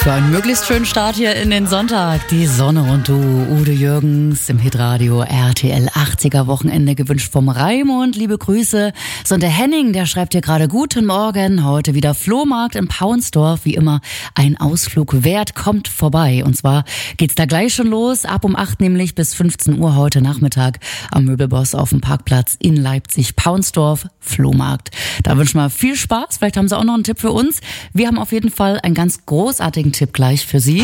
Für einen möglichst schönen Start hier in den Sonntag. Die Sonne und du, Udo Jürgens im Hitradio RTL 80er Wochenende gewünscht vom Raimund. Liebe Grüße. So, und der Henning, der schreibt hier gerade: Guten Morgen, heute wieder Flohmarkt in Paunsdorf. Wie immer ein Ausflug wert, kommt vorbei. Und zwar geht's da gleich schon los, ab um 8 nämlich bis 15 Uhr heute Nachmittag am Möbelboss auf dem Parkplatz in Leipzig. Paunsdorf, Flohmarkt. Da wünschen wir viel Spaß. Vielleicht haben Sie auch noch einen Tipp für uns. Wir haben auf jeden Fall einen ganz großartigen Tipp gleich für Sie.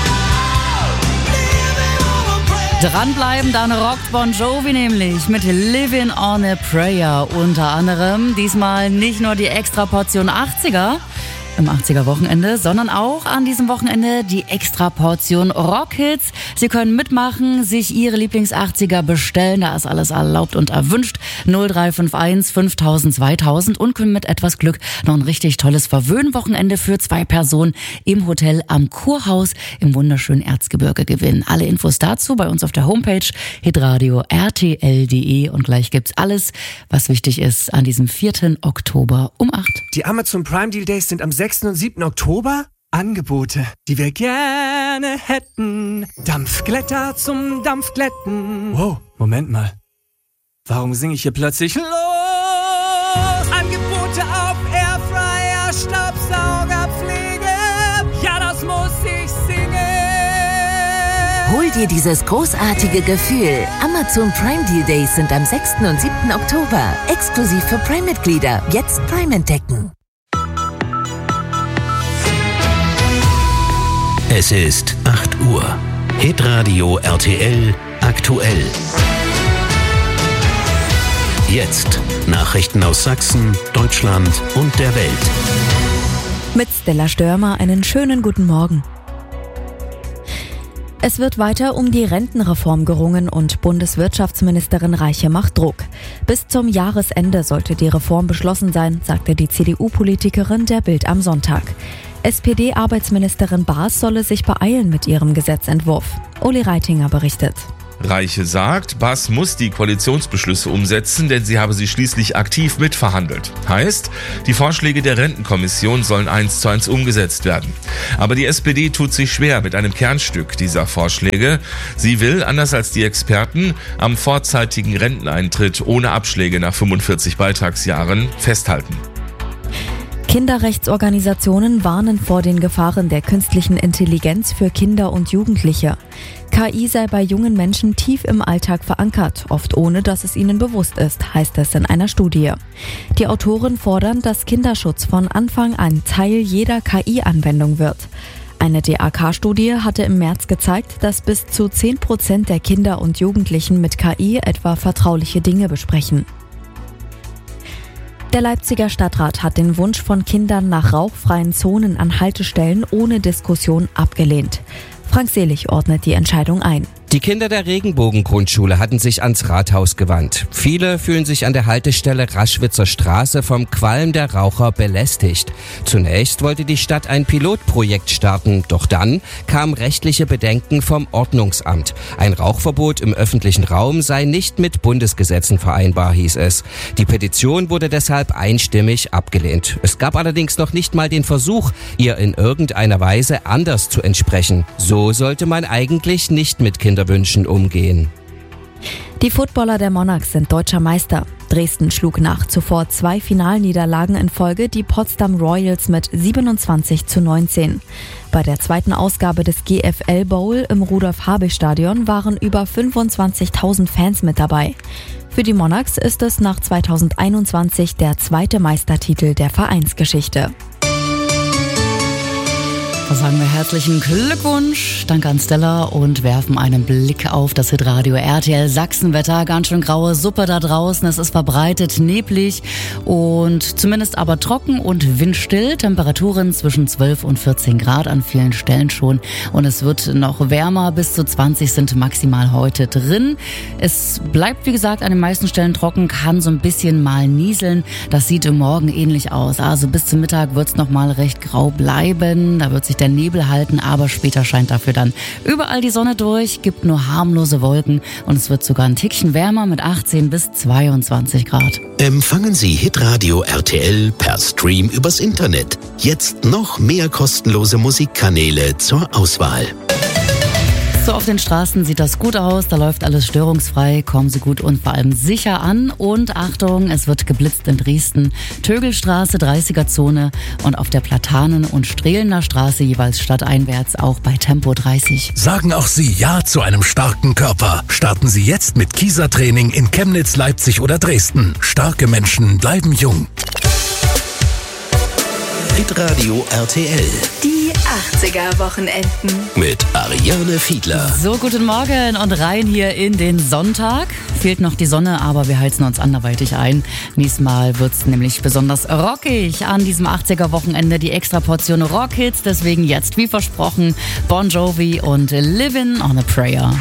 Dranbleiben, dann rockt Bon Jovi nämlich mit Living on a Prayer unter anderem. Diesmal nicht nur die Extraportion 80er im 80er Wochenende, sondern auch an diesem Wochenende die Extraportion Rockhits. Sie können mitmachen, sich Ihre Lieblings-80er bestellen, da ist alles erlaubt und erwünscht. 0351 5000 2000 und können mit etwas Glück noch ein richtig tolles Verwöhnwochenende für 2 Personen im Hotel am Kurhaus im wunderschönen Erzgebirge gewinnen. Alle Infos dazu bei uns auf der Homepage hitradio rtl.de und gleich gibt's alles, was wichtig ist an diesem 4. Oktober um 8. Die Amazon Prime Deal Days sind am 6. und 7. Oktober. Angebote, die wir gerne hätten. Dampfglätter zum Dampfglätten. Wow, Moment mal. Warum singe ich hier plötzlich los? Angebote auf Airfryer, Staubsaugerpflege. Ja, das muss ich singen. Hol dir dieses großartige Gefühl. Amazon Prime Deal Days sind am 6. und 7. Oktober. Exklusiv für Prime-Mitglieder. Jetzt Prime entdecken. Es ist 8 Uhr. Hitradio RTL aktuell. Jetzt Nachrichten aus Sachsen, Deutschland und der Welt. Mit Stella Störmer einen schönen guten Morgen. Es wird weiter um die Rentenreform gerungen und Bundeswirtschaftsministerin Reiche macht Druck. Bis zum Jahresende sollte die Reform beschlossen sein, sagte die CDU-Politikerin der Bild am Sonntag. SPD-Arbeitsministerin Baas solle sich beeilen mit ihrem Gesetzentwurf. Uli Reitinger berichtet. Reiche sagt, Baas muss die Koalitionsbeschlüsse umsetzen, denn sie habe sie schließlich aktiv mitverhandelt. Heißt, die Vorschläge der Rentenkommission sollen 1:1 umgesetzt werden. Aber die SPD tut sich schwer mit einem Kernstück dieser Vorschläge. Sie will, anders als die Experten, am vorzeitigen Renteneintritt ohne Abschläge nach 45 Beitragsjahren festhalten. Kinderrechtsorganisationen warnen vor den Gefahren der künstlichen Intelligenz für Kinder und Jugendliche. KI sei bei jungen Menschen tief im Alltag verankert, oft ohne dass es ihnen bewusst ist, heißt es in einer Studie. Die Autoren fordern, dass Kinderschutz von Anfang an Teil jeder KI-Anwendung wird. Eine DAK-Studie hatte im März gezeigt, dass bis zu 10% der Kinder und Jugendlichen mit KI etwa vertrauliche Dinge besprechen. Der Leipziger Stadtrat hat den Wunsch von Kindern nach rauchfreien Zonen an Haltestellen ohne Diskussion abgelehnt. Frank Selig ordnet die Entscheidung ein. Die Kinder der Regenbogen-Grundschule hatten sich ans Rathaus gewandt. Viele fühlen sich an der Haltestelle Raschwitzer Straße vom Qualm der Raucher belästigt. Zunächst wollte die Stadt ein Pilotprojekt starten, doch dann kamen rechtliche Bedenken vom Ordnungsamt. Ein Rauchverbot im öffentlichen Raum sei nicht mit Bundesgesetzen vereinbar, hieß es. Die Petition wurde deshalb einstimmig abgelehnt. Es gab allerdings noch nicht mal den Versuch, ihr in irgendeiner Weise anders zu entsprechen. So sollte man eigentlich nicht mit Kinderwünschen umgehen. Die Footballer der Monarchs sind deutscher Meister. Dresden schlug nach zuvor 2 Finalniederlagen in Folge die Potsdam Royals mit 27:19. Bei der zweiten Ausgabe des GFL Bowl im Rudolf-Habich-Stadion waren über 25.000 Fans mit dabei. Für die Monarchs ist es nach 2021 der 2. Meistertitel der Vereinsgeschichte. Da sagen wir herzlichen Glückwunsch, danke an Stella und werfen einen Blick auf das Hitradio RTL Sachsenwetter. Ganz schön graue Suppe da draußen, es ist verbreitet, neblig und zumindest aber trocken und windstill. Temperaturen zwischen 12 und 14 Grad an vielen Stellen schon und es wird noch wärmer, bis zu 20 sind maximal heute drin. Es bleibt wie gesagt an den meisten Stellen trocken, kann so ein bisschen mal nieseln. Das sieht morgen ähnlich aus, also bis zum Mittag wird es noch mal recht grau bleiben, da wird sich der Nebel halten, aber später scheint dafür dann überall die Sonne durch, gibt nur harmlose Wolken und es wird sogar ein Tickchen wärmer mit 18 bis 22 Grad. Empfangen Sie Hitradio RTL per Stream übers Internet. Jetzt noch mehr kostenlose Musikkanäle zur Auswahl. So, auf den Straßen sieht das gut aus, da läuft alles störungsfrei, kommen Sie gut und vor allem sicher an. Und Achtung, es wird geblitzt in Dresden, Tögelstraße, 30er-Zone und auf der Platanen- und Strehlener Straße jeweils stadteinwärts auch bei Tempo 30. Sagen auch Sie Ja zu einem starken Körper. Starten Sie jetzt mit Kieser-Training in Chemnitz, Leipzig oder Dresden. Starke Menschen bleiben jung. Hitradio RTL Die 80er-Wochenenden. mit Ariane Fiedler. So, guten Morgen und rein hier in den Sonntag. Fehlt noch die Sonne, aber wir heizen uns anderweitig ein. Nächstes Mal wird's nämlich besonders rockig an diesem 80er-Wochenende. Die extra Portion Rockhits, deswegen jetzt wie versprochen Bon Jovi und Livin' on a Prayer.